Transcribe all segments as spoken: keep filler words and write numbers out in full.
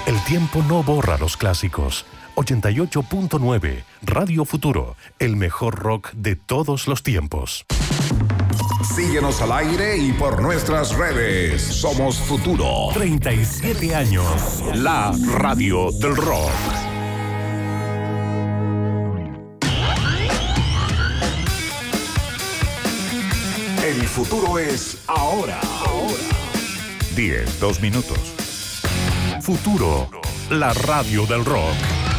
El tiempo no borra los clásicos. ochenta y ocho punto nueve, Radio Futuro, el mejor rock de todos los tiempos. Síguenos al aire y por nuestras redes. Somos Futuro. treinta y siete años. La radio del rock. El futuro es ahora. Ahora. diez, dos minutos. Futuro, la radio del rock.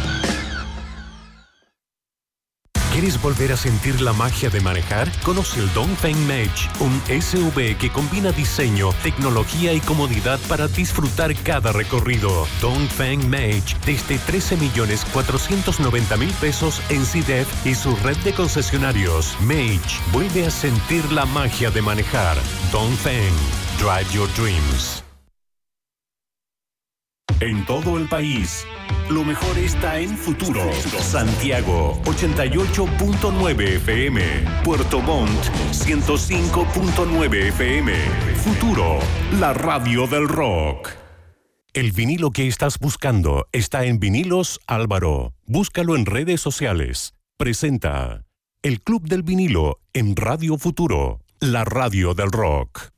¿Quieres volver a sentir la magia de manejar? Conoce el Dongfeng Mage, un S U V que combina diseño, tecnología y comodidad para disfrutar cada recorrido. Dongfeng Mage, desde trece millones cuatrocientos noventa mil pesos en C D F y su red de concesionarios. Mage, vuelve a sentir la magia de manejar. Dongfeng, drive your dreams. En todo el país, lo mejor está en Futuro. Santiago, ochenta y ocho punto nueve F M. Puerto Montt, ciento cinco punto nueve F M. Futuro, la radio del rock. El vinilo que estás buscando está en Vinilos Álvaro. Búscalo en redes sociales. Presenta el Club del Vinilo en Radio Futuro, la radio del rock.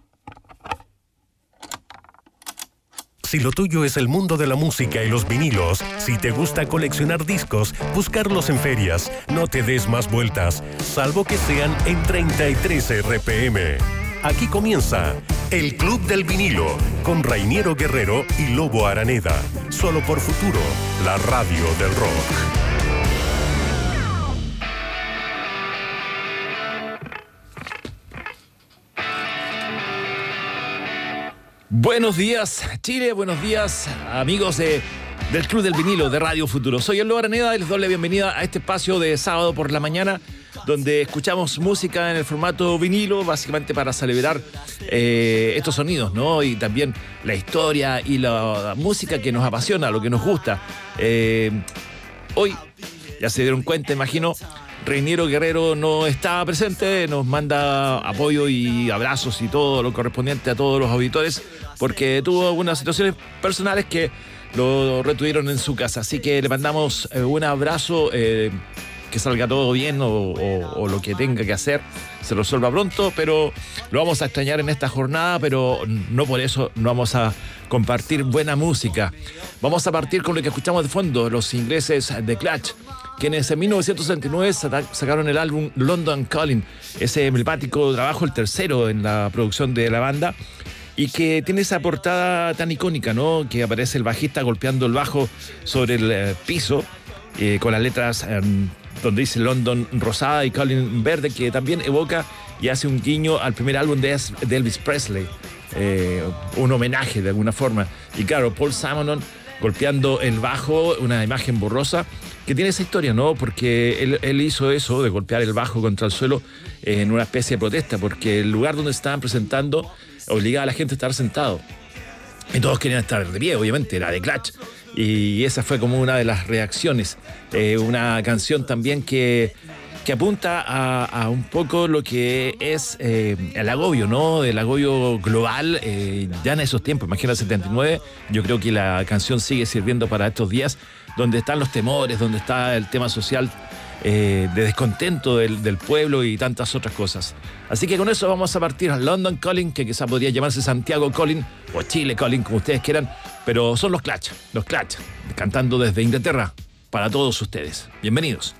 Si lo tuyo es el mundo de la música y los vinilos, si te gusta coleccionar discos, buscarlos en ferias, no te des más vueltas, salvo que sean en treinta y tres R P M. Aquí comienza el Club del Vinilo con Rainiero Guerrero y Lobo Araneda. Solo por Futuro, la radio del rock. Buenos días, Chile, buenos días, amigos de, del Club del Vinilo de Radio Futuro. Soy el Lobo Araneda y les doy la bienvenida a este espacio de sábado por la mañana, donde escuchamos música en el formato vinilo, básicamente para celebrar eh, estos sonidos, ¿no? Y también la historia y la, la música que nos apasiona, lo que nos gusta. Eh, hoy, ya se dieron cuenta, imagino, Rainiero Guerrero no está presente, nos manda apoyo y abrazos y todo lo correspondiente a todos los auditores, porque tuvo algunas situaciones personales que lo retuvieron en su casa. Así que le mandamos eh, un abrazo, eh, que salga todo bien o, o, o lo que tenga que hacer se resuelva pronto, pero lo vamos a extrañar en esta jornada, pero no por eso no vamos a compartir buena música. Vamos a partir con lo que escuchamos de fondo, los ingleses de Clutch, quienes en mil novecientos sesenta y nueve sacaron el álbum London Calling, ese emblemático trabajo, el tercero en la producción de la banda, y que tiene esa portada tan icónica, ¿no? Que aparece el bajista golpeando el bajo sobre el eh, piso, eh, con las letras eh, donde dice London rosada y Calling verde, que también evoca y hace un guiño al primer álbum de, de Elvis Presley, eh, un homenaje de alguna forma. Y claro, Paul Simonon golpeando el bajo, una imagen borrosa que tiene esa historia, ¿no? Porque él, él hizo eso de golpear el bajo contra el suelo eh, en una especie de protesta, porque el lugar donde estaban presentando obligaba a la gente a estar sentado. Y todos querían estar de pie, obviamente, era de Clutch. Y esa fue como una de las reacciones. Eh, una canción también que, que apunta a, a un poco lo que es eh, el agobio, ¿no? El agobio global, eh, ya en esos tiempos, imagina el setenta y nueve, yo creo que la canción sigue sirviendo para estos días, donde están los temores, donde está el tema social eh, de descontento del, del pueblo y tantas otras cosas. Así que con eso vamos a partir a London Calling, que quizá podría llamarse Santiago Calling o Chile Calling, como ustedes quieran, pero son los Clutch, los Clutch, cantando desde Inglaterra para todos ustedes. Bienvenidos.